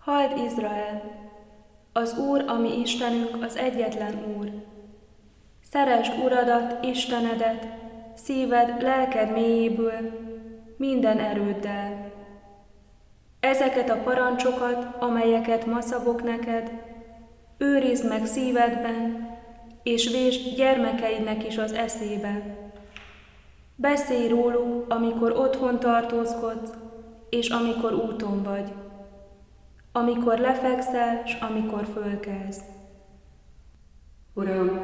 Halld Izrael! Az Úr, a mi Istenünk, az egyetlen Úr. Szeresd Uradat, Istenedet, szíved, lelked mélyéből, minden erőddel. Ezeket a parancsokat, amelyeket ma szabok neked, őrizd meg szívedben, és vésd gyermekeidnek is az eszébe. Beszélj róluk, amikor otthon tartózkodsz, és amikor úton vagy, amikor lefekszel, s amikor fölkelsz. Uram,